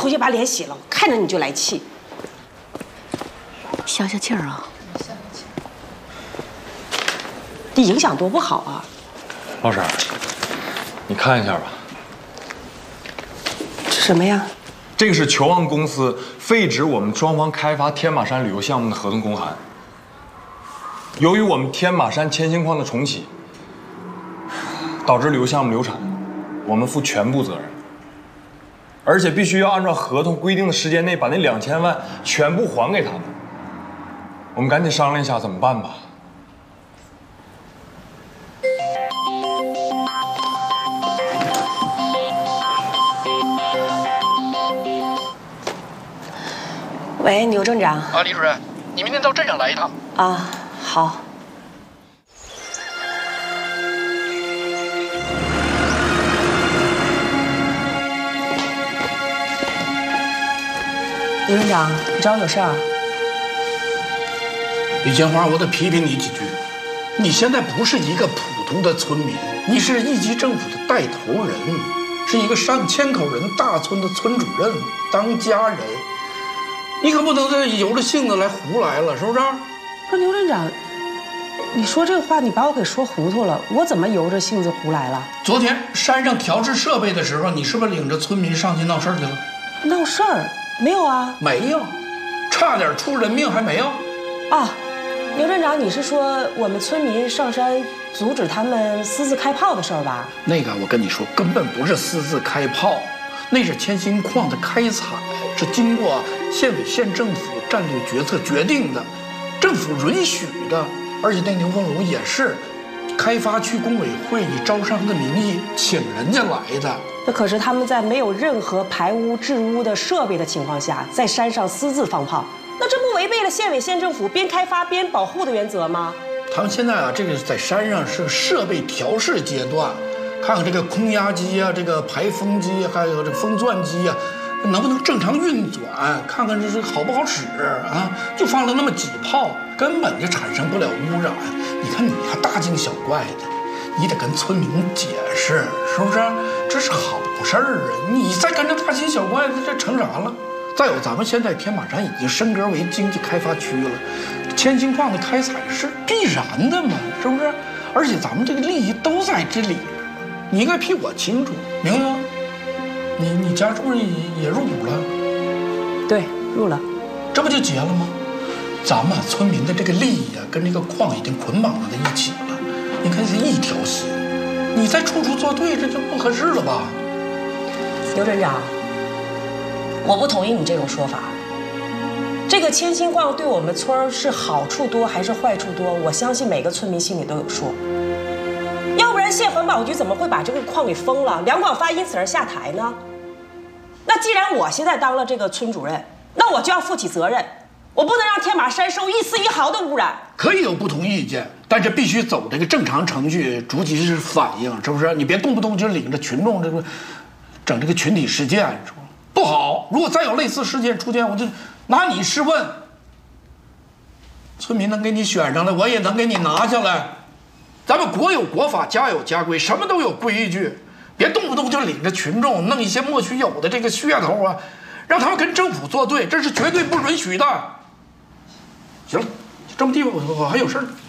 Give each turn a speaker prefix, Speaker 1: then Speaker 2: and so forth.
Speaker 1: 回去把脸洗了，我看着你就来气。
Speaker 2: 消消气儿啊！
Speaker 1: 这影响多不好啊！
Speaker 3: 老婶，你看一下吧。
Speaker 1: 这什么呀？
Speaker 3: 这个是球王公司废止我们双方开发天马山旅游项目的合同公函。由于我们天马山千星矿的重启，导致旅游项目流产，我们负全部责任，而且必须要按照合同规定的时间内把那2000万全部还给他们。我们赶紧商量一下怎么办吧。
Speaker 1: 喂，牛镇长。
Speaker 4: 啊，李主任，你明天到镇上来一趟。
Speaker 1: 啊，好。牛镇长，你找我有事儿？
Speaker 4: 李建华，我得批评你几句。你现在不是一个普通的村民，你是一级政府的带头人，是一个上千口人大村的村主任，当家人。你可不能再由着性子来胡来了，是不是？
Speaker 1: 不是牛镇长，你说这个话，你把我给说糊涂了。我怎么由着性子胡来了？
Speaker 4: 昨天山上调制设备的时候，你是不是领着村民上去闹事儿去了？
Speaker 1: 闹事儿？没有啊。
Speaker 4: 没有，差点出人命还没有。
Speaker 1: 啊，牛镇长，你是说我们村民上山阻止他们私自开炮的事儿吧？
Speaker 4: 那个我跟你说，根本不是私自开炮，那是千星矿的开采，是经过县委县政府战略决策决定的，政府允许的。而且那牛凤楼也是开发区工委会以招商的名义请人家来的。
Speaker 1: 那可是他们在没有任何排污治污的设备的情况下，在山上私自放炮，那这不违背了县委县政府边开发边保护的原则吗？
Speaker 4: 他们现在啊，这个在山上是设备调试阶段，看看这个空压机啊，这个排风机，还有这风钻机啊，能不能正常运转，看看这是好不好使啊？就放了那么几炮，根本就产生不了污染。你看你还大惊小怪的，你得跟村民解释，是不是？这是好事儿啊！你再跟着大惊小怪的，这成啥了？再有，咱们现在天马山已经升格为经济开发区了，千星矿的开采是必然的嘛，是不是？而且咱们这个利益都在这里，你应该比我清楚，明白吗？你家是不是也入股了？
Speaker 1: 对，入了。
Speaker 4: 这不就结了吗？咱们村民的这个利益啊，跟这个矿已经捆绑在一起了，你看是一条心，你再处处作对，这就不合适了吧？
Speaker 1: 牛镇长，我不同意你这种说法。这个千星矿对我们村是好处多还是坏处多，我相信每个村民心里都有数。要不然县环保局怎么会把这个矿给封了，梁广发因此而下台呢？那既然我现在当了这个村主任，那我就要负起责任，我不能让天马山受一丝一毫的污染。可以有不同意见，但是必须走这个正常程序，逐级是反应，是不是？你别动不动就领着群众这个整这个群体事件，是吧？不好。如果再有类似事件出现，我就拿你试问。村民能给你选上来，我也能给你拿下来。咱们国有国法，家有家规，什么都有规矩，别动不动就领着群众弄一些莫须有的这个噱头啊，让他们跟政府作对，这是绝对不允许的。行了，这么地吧，我还有事儿。